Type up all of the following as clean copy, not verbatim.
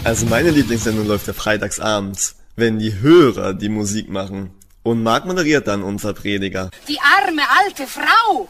Also meine Lieblingssendung läuft ja freitags abends, wenn die Hörer die Musik machen. Und Marc moderiert dann unser Prediger. Die arme alte Frau!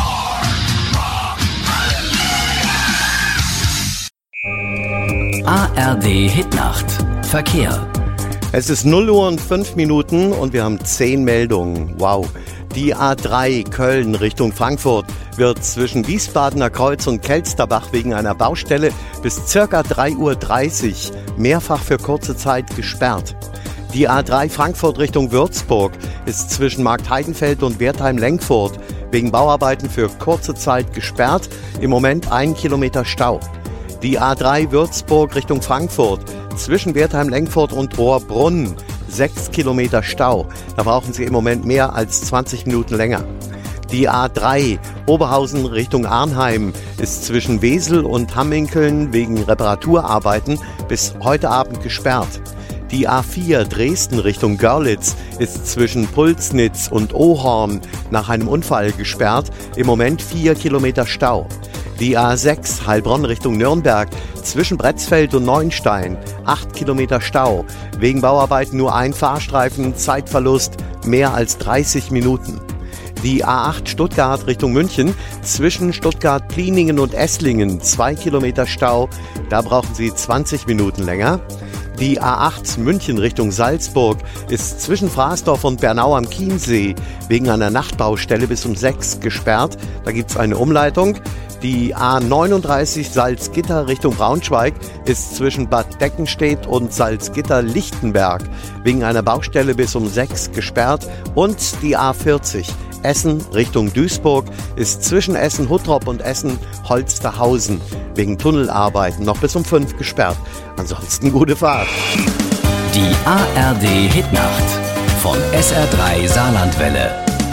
ARD Hitnacht. Verkehr. Es ist 0 Uhr und 5 Minuten und wir haben 10 Meldungen. Wow. Die A3 Köln Richtung Frankfurt wird zwischen Wiesbadener Kreuz und Kelsterbach wegen einer Baustelle bis ca. 3:30 Uhr mehrfach für kurze Zeit gesperrt. Die A3 Frankfurt Richtung Würzburg ist zwischen Marktheidenfeld und Wertheim-Lenkfurt wegen Bauarbeiten für kurze Zeit gesperrt. Im Moment 1 Kilometer Stau. Die A3 Würzburg Richtung Frankfurt zwischen Wertheim-Lenkfurt und Rohrbrunn 6 Kilometer Stau. Da brauchen Sie im Moment mehr als 20 Minuten länger. Die A3 Oberhausen Richtung Arnheim ist zwischen Wesel und Hamminkeln wegen Reparaturarbeiten bis heute Abend gesperrt. Die A4 Dresden Richtung Görlitz ist zwischen Pulsnitz und Ohorn nach einem Unfall gesperrt. Im Moment 4 Kilometer Stau. Die A6 Heilbronn Richtung Nürnberg zwischen Bretzfeld und Neuenstein 8 Kilometer Stau. Wegen Bauarbeiten nur ein Fahrstreifen, Zeitverlust mehr als 30 Minuten. Die A8 Stuttgart Richtung München zwischen Stuttgart-Pliningen und Esslingen 2 Kilometer Stau. Da brauchen Sie 20 Minuten länger. Die A8 München Richtung Salzburg ist zwischen Fraßdorf und Bernau am Chiemsee wegen einer Nachtbaustelle bis um 6 gesperrt. Da gibt es eine Umleitung. Die A39 Salzgitter Richtung Braunschweig ist zwischen Bad Deckenstedt und Salzgitter-Lichtenberg wegen einer Baustelle bis um 6 gesperrt. Und die A40 Essen Richtung Duisburg ist zwischen Essen-Huttrop und Essen-Holsterhausen wegen Tunnelarbeiten noch bis um 5 gesperrt. Ansonsten gute Fahrt. Die ARD Hitnacht von SR3 Saarlandwelle.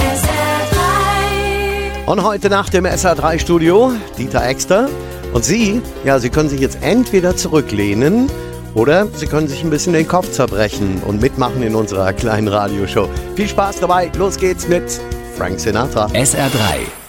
Und heute Nacht im SR3-Studio Dieter Exter. Und Sie, ja, Sie können sich jetzt entweder zurücklehnen oder Sie können sich ein bisschen den Kopf zerbrechen und mitmachen in unserer kleinen Radioshow. Viel Spaß dabei, los geht's mit Frank Sinatra. SR3